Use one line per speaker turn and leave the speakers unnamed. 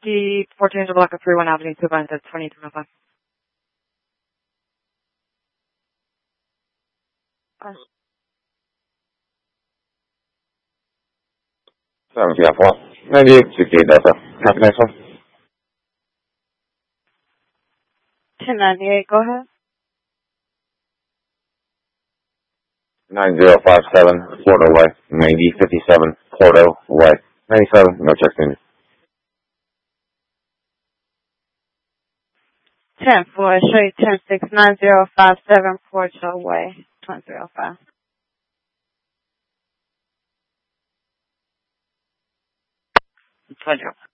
The 1400 block of 31 Avenue, Tuban, that's 2205.
Seven Sierra 4, 98, 68 Delta. Have a nice one.
1098, go ahead.
9057, Florida Way. 9057, Florida Way. 97, no checks needed.
10 for show you 106957 Porcho Way, 2305. Pleasure.